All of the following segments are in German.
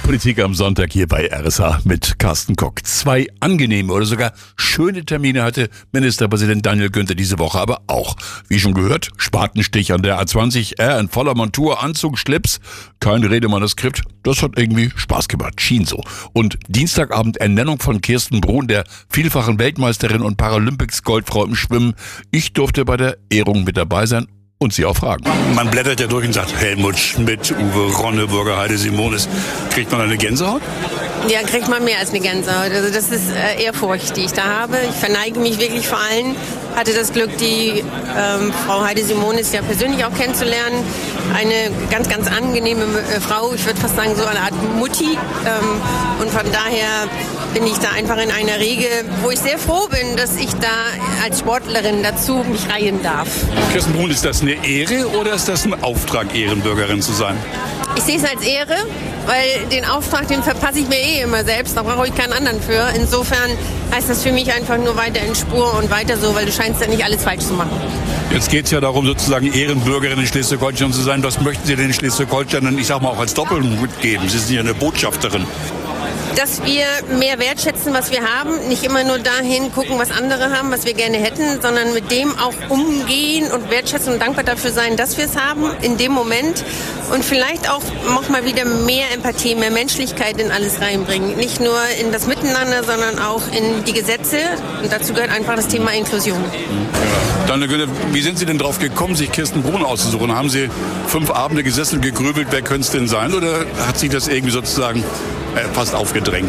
Politik am Sonntag hier bei RSH mit Carsten Kock. 2 angenehme oder sogar schöne Termine hatte Ministerpräsident Daniel Günther diese Woche aber auch. Wie schon gehört, Spatenstich an der A20, er in voller Montur, Anzug, Schlips, kein Redemanuskript. Das hat irgendwie Spaß gemacht, schien so. Und Dienstagabend Ernennung von Kirsten Bruhn, der vielfachen Weltmeisterin und Paralympics-Goldfrau im Schwimmen. Ich durfte bei der Ehrung mit dabei sein und sie auch fragen. Man blättert ja durch und sagt Helmut Schmidt, Uwe Ronneburger, Heide Simonis. Kriegt man eine Gänsehaut? Ja, kriegt man mehr als eine Gänsehaut. Also das ist Ehrfurcht, die ich da habe. Ich verneige mich wirklich vor allen. Hatte das Glück, die Frau Heide Simonis ja persönlich auch kennenzulernen. Eine ganz, ganz angenehme Frau. Ich würde fast sagen, so eine Art Mutti. Und von daher bin ich da einfach in einer Riege, wo ich sehr froh bin, dass ich da als Sportlerin dazu mich reihen darf. Kirsten Bruhn, ist das eine Ehre oder ist das ein Auftrag, Ehrenbürgerin zu sein? Ich sehe es als Ehre, weil den Auftrag, den verpasse ich mir immer selbst. Da brauche ich keinen anderen für. Insofern heißt das für mich einfach nur weiter in Spur und weiter so, weil du scheinst ja nicht alles falsch zu machen. Jetzt geht es ja darum, sozusagen Ehrenbürgerin in Schleswig-Holstein zu sein. Was möchten Sie denn in Schleswig-Holstein, ich sag mal auch als Doppelung mitgeben? Sie sind ja eine Botschafterin. Dass wir mehr wertschätzen, was wir haben, nicht immer nur dahin gucken, was andere haben, was wir gerne hätten, sondern mit dem auch umgehen und wertschätzen und dankbar dafür sein, dass wir es haben in dem Moment und vielleicht auch noch mal wieder mehr Empathie, mehr Menschlichkeit in alles reinbringen. Nicht nur in das Miteinander, sondern auch in die Gesetze und dazu gehört einfach das Thema Inklusion. Daniel Günther, wie sind Sie denn drauf gekommen, sich Kirsten Bruhn auszusuchen? Haben Sie 5 Abende gesessen und gegrübelt, wer könnte es denn sein? Oder hat sich das irgendwie sozusagen fast aufgedrängt?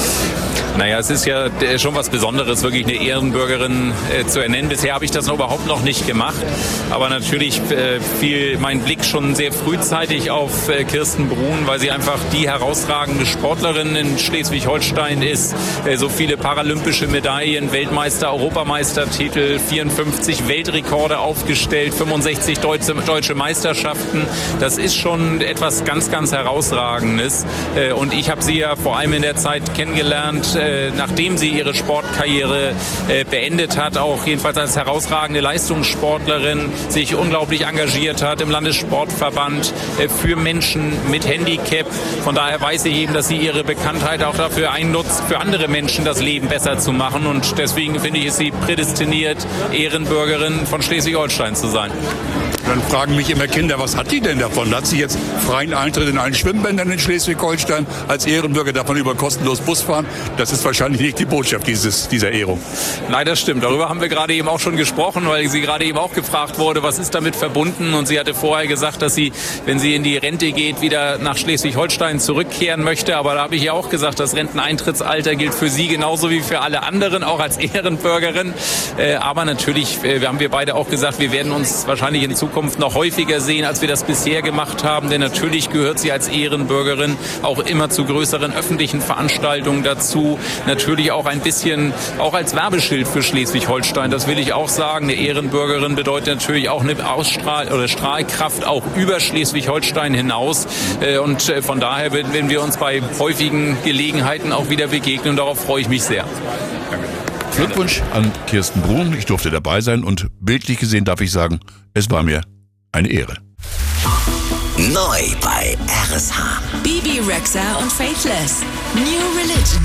Naja, es ist ja schon was Besonderes, wirklich eine Ehrenbürgerin zu ernennen. Bisher habe ich das überhaupt noch nicht gemacht. Aber natürlich fiel mein Blick schon sehr frühzeitig auf Kirsten Bruhn, weil sie einfach die herausragende Sportlerin in Schleswig-Holstein ist. So viele paralympische Medaillen, Weltmeister, Europameistertitel, 54 Weltrekorde aufgestellt, 65 deutsche Meisterschaften. Das ist schon etwas ganz, ganz Herausragendes. Und ich habe sie ja vor allem in der Zeit kennengelernt, nachdem sie ihre Sportkarriere beendet hat, auch jedenfalls als herausragende Leistungssportlerin, sich unglaublich engagiert hat im Landessportverband für Menschen mit Handicap. Von daher weiß ich eben, dass sie ihre Bekanntheit auch dafür einnutzt, für andere Menschen das Leben besser zu machen. Und deswegen finde ich, ist sie prädestiniert, Ehrenbürgerin von Schleswig-Holstein zu sein. Dann fragen mich immer Kinder, was hat die denn davon? Hat sie jetzt freien Eintritt in allen Schwimmbädern in Schleswig-Holstein als Ehrenbürger, davon über kostenlos Bus fahren? Das ist wahrscheinlich nicht die Botschaft dieser Ehrung. Nein, das stimmt. Darüber haben wir gerade eben auch schon gesprochen, weil sie gerade eben auch gefragt wurde, was ist damit verbunden? Und sie hatte vorher gesagt, dass sie, wenn sie in die Rente geht, wieder nach Schleswig-Holstein zurückkehren möchte. Aber da habe ich ja auch gesagt, das Renteneintrittsalter gilt für sie genauso wie für alle anderen, auch als Ehrenbürgerin. Aber natürlich haben wir beide auch gesagt, wir werden uns wahrscheinlich in Zukunft noch häufiger sehen, als wir das bisher gemacht haben. Denn natürlich gehört sie als Ehrenbürgerin auch immer zu größeren öffentlichen Veranstaltungen dazu. Natürlich auch ein bisschen, auch als Werbeschild für Schleswig-Holstein. Das will ich auch sagen. Eine Ehrenbürgerin bedeutet natürlich auch eine Strahlkraft auch über Schleswig-Holstein hinaus. Und von daher werden wir uns bei häufigen Gelegenheiten auch wieder begegnen. Und darauf freue ich mich sehr. Glückwunsch an Kirsten Bruhn. Ich durfte dabei sein und bildlich gesehen darf ich sagen, es war mir eine Ehre. Neu bei RSH. Bibi Rexha und Faithless. New Religion.